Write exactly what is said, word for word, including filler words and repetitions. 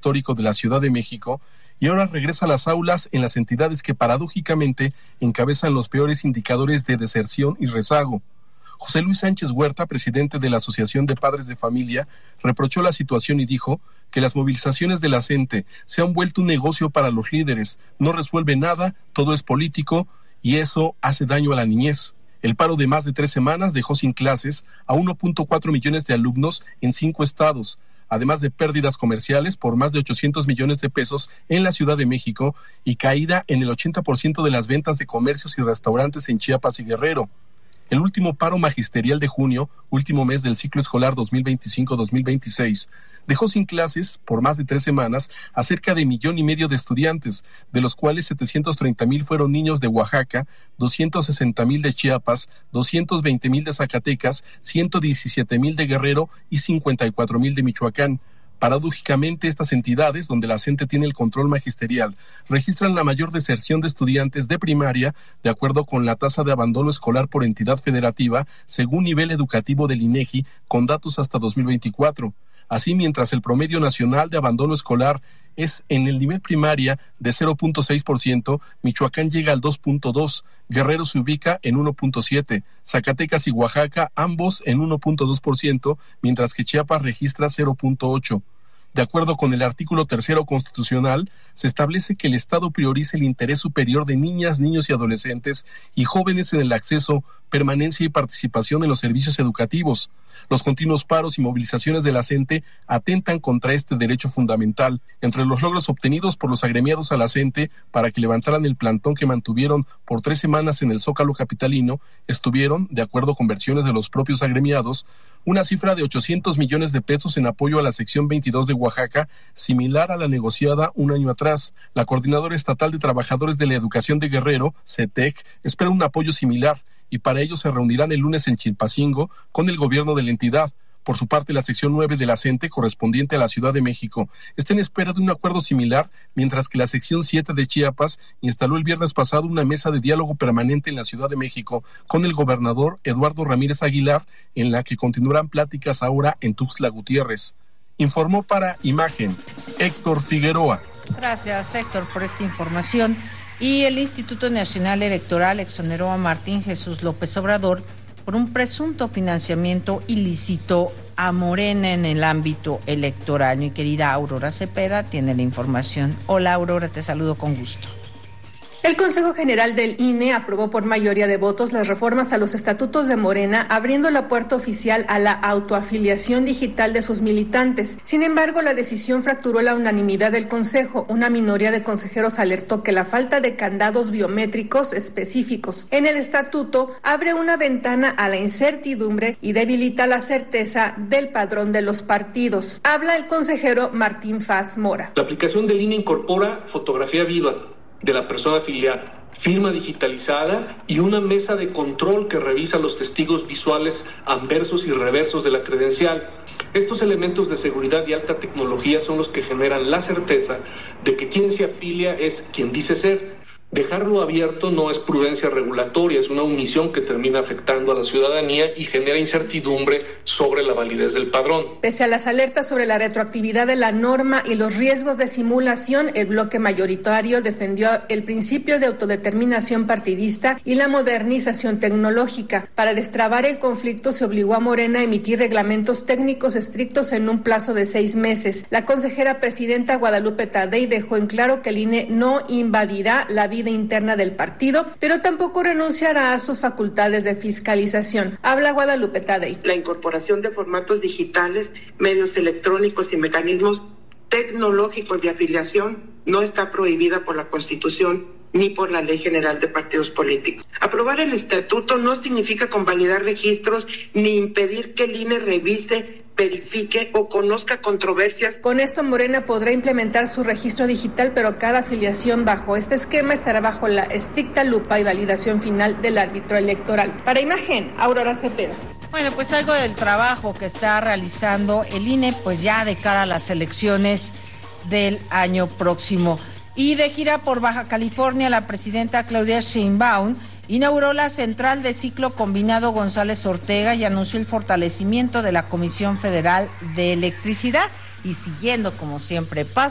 histórico de la Ciudad de México y ahora regresa a las aulas en las entidades que paradójicamente encabezan los peores indicadores de deserción y rezago. José Luis Sánchez Huerta, presidente de la Asociación de Padres de Familia, reprochó la situación y dijo que las movilizaciones de la C E N T E se han vuelto un negocio para los líderes, no resuelve nada, todo es político y eso hace daño a la niñez. El paro de más de tres semanas dejó sin clases a uno punto cuatro millones de alumnos en cinco estados, además de pérdidas comerciales por más de ochocientos millones de pesos en la Ciudad de México y caída en el ochenta por ciento de las ventas de comercios y restaurantes en Chiapas y Guerrero. El último paro magisterial de junio, último mes del ciclo escolar dos mil veinticinco dos mil veintiséis, dejó sin clases por más de tres semanas a cerca de millón y medio de estudiantes, de los cuales setecientos treinta mil fueron niños de Oaxaca, doscientos sesenta mil de Chiapas, doscientos veinte mil de Zacatecas, ciento diecisiete mil de Guerrero y cincuenta y cuatro mil de Michoacán. Paradójicamente, estas entidades, donde la C E N T E tiene el control magisterial, registran la mayor deserción de estudiantes de primaria, de acuerdo con la tasa de abandono escolar por entidad federativa, según nivel educativo del INEGI, con datos hasta dos mil veinticuatro. Así, mientras el promedio nacional de abandono escolar es en el nivel primaria de cero punto seis por ciento, Michoacán llega al dos punto dos por ciento, Guerrero se ubica en uno punto siete por ciento, Zacatecas y Oaxaca ambos en uno punto dos por ciento, mientras que Chiapas registra cero punto ocho por ciento. De acuerdo con el artículo tercero constitucional, se establece que el Estado priorice el interés superior de niñas, niños y adolescentes y jóvenes en el acceso, permanencia y participación en los servicios educativos. Los continuos paros y movilizaciones de la C E N T E atentan contra este derecho fundamental. Entre los logros obtenidos por los agremiados a la C E N T E para que levantaran el plantón que mantuvieron por tres semanas en el Zócalo capitalino, estuvieron, de acuerdo con versiones de los propios agremiados, una cifra de ochocientos millones de pesos en apoyo a la sección veintidós de Oaxaca, similar a la negociada un año atrás. La Coordinadora Estatal de Trabajadores de la Educación de Guerrero, C E T E C, espera un apoyo similar y para ello se reunirán el lunes en Chilpancingo con el gobierno de la entidad. Por su parte, la sección nueve de la C E N T E, correspondiente a la Ciudad de México, está en espera de un acuerdo similar, mientras que la sección siete de Chiapas instaló el viernes pasado una mesa de diálogo permanente en la Ciudad de México con el gobernador Eduardo Ramírez Aguilar, en la que continuarán pláticas ahora en Tuxtla Gutiérrez. Informó para Imagen Héctor Figueroa. Gracias, Héctor, por esta información. Y el Instituto Nacional Electoral exoneró a Martín Jesús López Obrador por un presunto financiamiento ilícito a Morena en el ámbito electoral. Mi querida Aurora Cepeda tiene la información. Hola, Aurora, te saludo con gusto. El Consejo General del I N E aprobó por mayoría de votos las reformas a los estatutos de Morena, abriendo la puerta oficial a la autoafiliación digital de sus militantes. Sin embargo, la decisión fracturó la unanimidad del Consejo. Una minoría de consejeros alertó que la falta de candados biométricos específicos en el estatuto abre una ventana a la incertidumbre y debilita la certeza del padrón de los partidos. Habla el consejero Martín Faz Mora. La aplicación del I N E incorpora fotografía viva de la persona afiliada, firma digitalizada y una mesa de control que revisa los testigos visuales anversos y reversos de la credencial. Estos elementos de seguridad y alta tecnología son los que generan la certeza de que quien se afilia es quien dice ser. Dejarlo abierto no es prudencia regulatoria, es una omisión que termina afectando a la ciudadanía y genera incertidumbre sobre la validez del padrón. Pese a las alertas sobre la retroactividad de la norma y los riesgos de simulación, el bloque mayoritario defendió el principio de autodeterminación partidista y la modernización tecnológica. Para destrabar el conflicto se obligó a Morena a emitir reglamentos técnicos estrictos en un plazo de seis meses. La consejera presidenta Guadalupe Tadei dejó en claro que el I N E no invadirá la vida interna del partido, pero tampoco renunciará a sus facultades de fiscalización. Habla Guadalupe Tadei. La incorporación de formatos digitales, medios electrónicos y mecanismos tecnológicos de afiliación no está prohibida por la Constitución ni por la Ley General de Partidos Políticos. Aprobar el estatuto no significa convalidar registros ni impedir que el I N E revise, verifique o conozca controversias. Con esto, Morena podrá implementar su registro digital, pero cada afiliación bajo este esquema estará bajo la estricta lupa y validación final del árbitro electoral. Para Imagen, Aurora Cepeda. Bueno, pues algo del trabajo que está realizando el I N E, pues ya de cara a las elecciones del año próximo. Y de gira por Baja California, la presidenta Claudia Sheinbaum inauguró la central de ciclo combinado González Ortega y anunció el fortalecimiento de la Comisión Federal de Electricidad. Y siguiendo, como siempre, paso